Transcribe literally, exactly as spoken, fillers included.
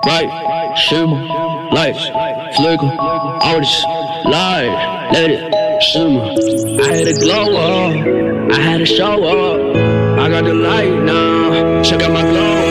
bright, shimmer, lights, flicker, all this light, let it shimmer. I had to glow up, I had to show up. I got the light now, check out my glow